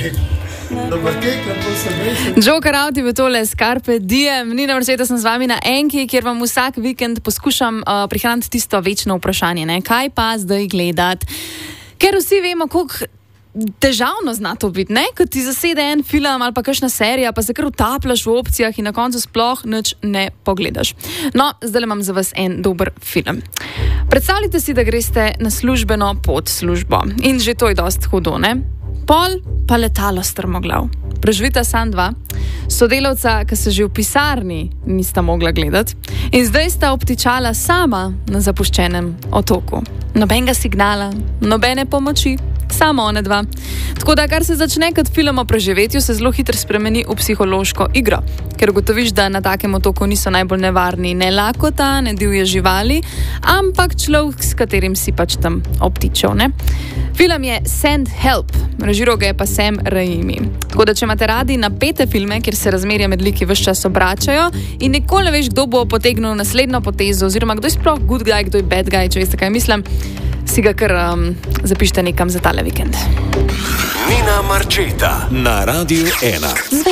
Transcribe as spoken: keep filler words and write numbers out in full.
Joker Out je tole Carpe Diem. Nina Marceta sem z vami na Enki, kjer vam vsak vikend poskušam uh, prihraniti tisto večno vprašanje, ne? Kaj pa zdaj gledati? Ker vsi vemo, koliko težavno zna to biti, ne? Ko ti zasede en film ali pa kakšna serija, pa se kar utapljaš v opcijah in na koncu sploh nič ne pogledaš. No, zdaj imam za vas en dober film. Predstavljajte si, da greste na službeno pot službo. In že to je dost hudo, ne? Pol pa letalo strmoglav. Preživita sam dva. Sodelavca, ki se že v pisarni nista mogla gledati. In zdaj sta obtičala sama na zapuščenem otoku. Nobenega signala, nobene pomoči, samo one dva. Tako da, kar se začne kot film o preživetju, se zelo hitro spremeni v psihološko igro. Ker ugotoviš, da na takem otoku niso najbolj nevarni ne lakota, ne divje živali, ampak človek, s katerim si pač tam obtičal, ne? Film je Send Help, režiral ga je pa Sam Raimi. Tako da, če imate radi napete filme, kjer se razmerja med liki ves čas obračajo in nikoli ne veš, kdo bo potegnil naslednjo potezo, oziroma kdo je sploh good guy, kdo je bad guy, če veste, kaj mislim, si ga kar um, zapišite nekam za tale vikend. Nina Marceta na Radiu ena.